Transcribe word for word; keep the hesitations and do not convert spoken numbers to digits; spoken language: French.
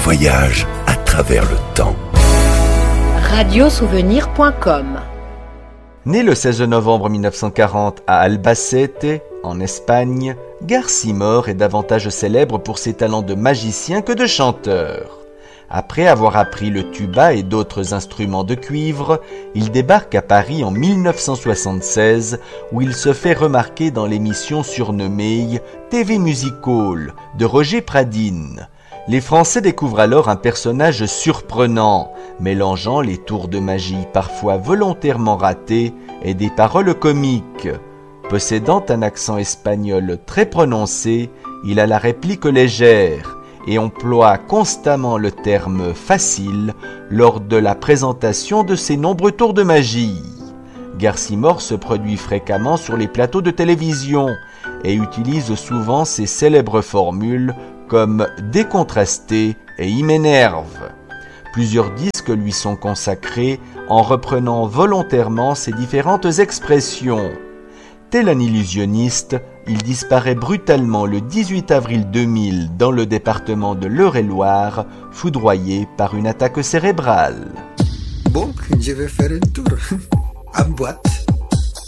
voyage à travers le temps. radiosouvenir point com. Né le seize novembre mille neuf cent quarante à Albacete, en Espagne, Garcimore est davantage célèbre pour ses talents de magicien que de chanteur. Après avoir appris le tuba et d'autres instruments de cuivre, il débarque à Paris en mille neuf cent soixante-seize, où il se fait remarquer dans l'émission surnommée T V Music Hall de Roger Pradine. Les Français découvrent alors un personnage surprenant, mélangeant les tours de magie parfois volontairement ratés et des paroles comiques. Possédant un accent espagnol très prononcé, il a la réplique légère et emploie constamment le terme « facile » lors de la présentation de ses nombreux tours de magie. Garcimore se produit fréquemment sur les plateaux de télévision et utilise souvent ses célèbres formules comme « décontrasté » et « il m'énerve ». Plusieurs disques lui sont consacrés en reprenant volontairement ces différentes expressions. Tel un illusionniste, il disparaît brutalement le dix-huit avril deux mille dans le département de l'Eure-et-Loir, foudroyé par une attaque cérébrale. Bon, je vais faire un tour en boîte.